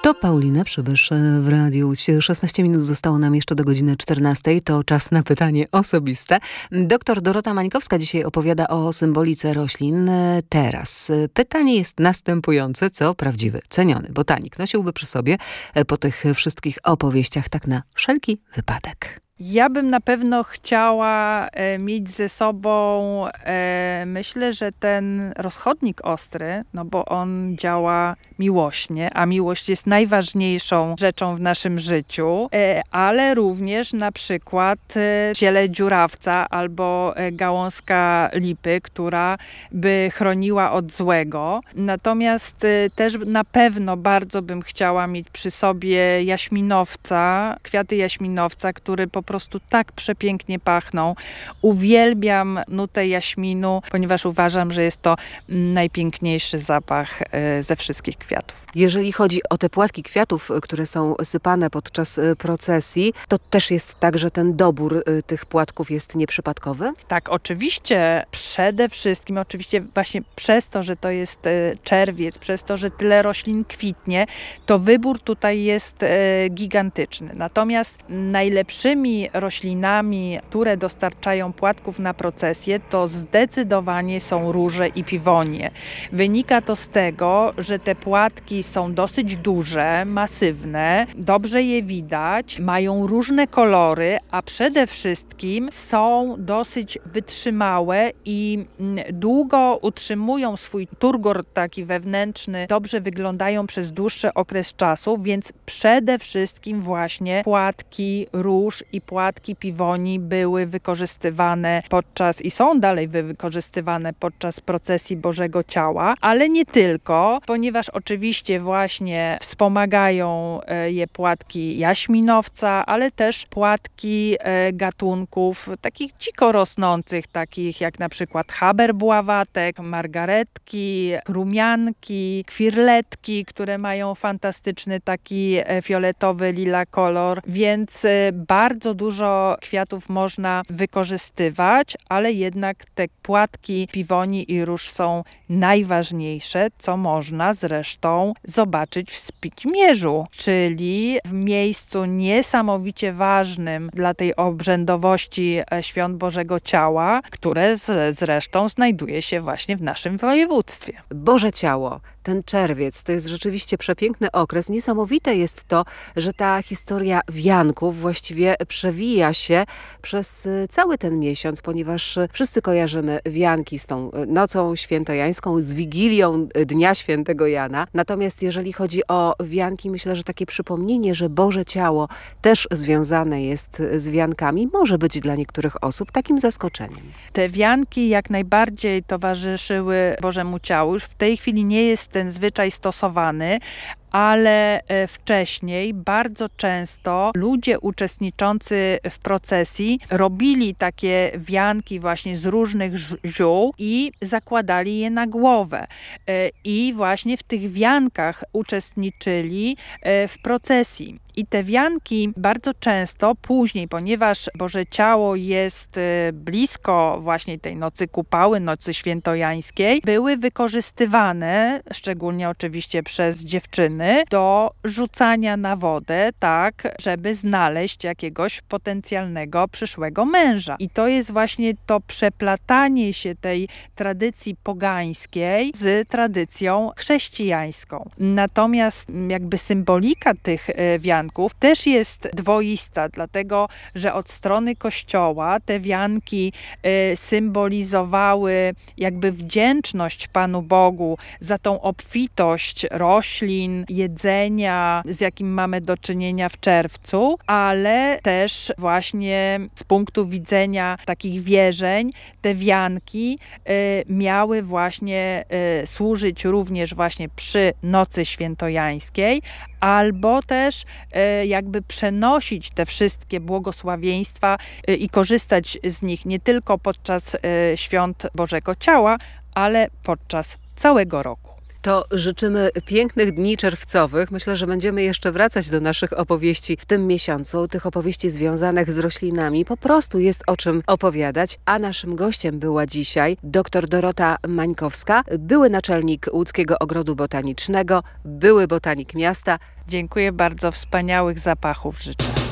To Paulina Przybysz w Radiu Łódź. 16 minut zostało nam jeszcze do godziny 14. To czas na pytanie osobiste. Doktor Dorota Mańkowska dzisiaj opowiada o symbolice roślin. Teraz pytanie jest następujące. Co prawdziwy, ceniony botanik nosiłby przy sobie po tych wszystkich opowieściach tak na wszelki wypadek? Ja bym na pewno chciała mieć ze sobą, myślę, że ten rozchodnik ostry, no bo on działa miłośnie, a miłość jest najważniejszą rzeczą w naszym życiu, ale również na przykład ziele dziurawca albo gałązka lipy, która by chroniła od złego. Natomiast też na pewno bardzo bym chciała mieć przy sobie jaśminowca, kwiaty jaśminowca, który po prostu tak przepięknie pachną. Uwielbiam nutę jaśminu, ponieważ uważam, że jest to najpiękniejszy zapach ze wszystkich kwiatów. Jeżeli chodzi o te płatki kwiatów, które są sypane podczas procesji, to też jest tak, że ten dobór tych płatków jest nieprzypadkowy? Tak, oczywiście. Przede wszystkim, oczywiście właśnie przez to, że to jest czerwiec, przez to, że tyle roślin kwitnie, to wybór tutaj jest gigantyczny. Natomiast najlepszymi roślinami, które dostarczają płatków na procesję, to zdecydowanie są róże i piwonie. Wynika to z tego, że te płatki są dosyć duże, masywne, dobrze je widać, mają różne kolory, a przede wszystkim są dosyć wytrzymałe i długo utrzymują swój turgor taki wewnętrzny, dobrze wyglądają przez dłuższy okres czasu, więc przede wszystkim właśnie płatki róż i płatki piwoni były wykorzystywane podczas i są dalej wykorzystywane podczas procesji Bożego Ciała, ale nie tylko, ponieważ oczywiście właśnie wspomagają je płatki jaśminowca, ale też płatki gatunków takich dziko rosnących, takich jak na przykład haber-bławatek, margaretki, rumianki, kwirletki, które mają fantastyczny taki fioletowy, lila kolor, więc bardzo dużo kwiatów można wykorzystywać, ale jednak te płatki piwoni i róż są najważniejsze, co można zresztą zobaczyć w Spićmierzu, czyli w miejscu niesamowicie ważnym dla tej obrzędowości świąt Bożego Ciała, które zresztą znajduje się właśnie w naszym województwie. Boże Ciało, ten czerwiec, to jest rzeczywiście przepiękny okres. Niesamowite jest to, że ta historia wianków właściwie przewija się przez cały ten miesiąc, ponieważ wszyscy kojarzymy wianki z tą nocą świętojańską, z Wigilią Dnia Świętego Jana. Natomiast jeżeli chodzi o wianki, myślę, że takie przypomnienie, że Boże Ciało też związane jest z wiankami, może być dla niektórych osób takim zaskoczeniem. Te wianki jak najbardziej towarzyszyły Bożemu Ciału. Już w tej chwili nie jest ten zwyczaj stosowany, ale wcześniej bardzo często ludzie uczestniczący w procesji robili takie wianki właśnie z różnych ziół i zakładali je na głowę. I właśnie w tych wiankach uczestniczyli w procesji. I te wianki bardzo często później, ponieważ Boże Ciało jest blisko właśnie tej nocy kupały, nocy świętojańskiej, były wykorzystywane, szczególnie oczywiście przez dziewczyny, do rzucania na wodę, tak, żeby znaleźć jakiegoś potencjalnego przyszłego męża. I to jest właśnie to przeplatanie się tej tradycji pogańskiej z tradycją chrześcijańską. Natomiast jakby symbolika tych wianków też jest dwoista, dlatego, że od strony Kościoła te wianki symbolizowały jakby wdzięczność Panu Bogu za tą obfitość roślin, jedzenia, z jakim mamy do czynienia w czerwcu, ale też właśnie z punktu widzenia takich wierzeń te wianki miały właśnie służyć również właśnie przy nocy świętojańskiej, albo też jakby przenosić te wszystkie błogosławieństwa i korzystać z nich nie tylko podczas świąt Bożego Ciała, ale podczas całego roku. To życzymy pięknych dni czerwcowych. Myślę, że będziemy jeszcze wracać do naszych opowieści w tym miesiącu. Tych opowieści związanych z roślinami po prostu jest o czym opowiadać. A naszym gościem była dzisiaj dr Dorota Mańkowska, były naczelnik Łódzkiego Ogrodu Botanicznego, były botanik miasta. Dziękuję bardzo, wspaniałych zapachów życzę.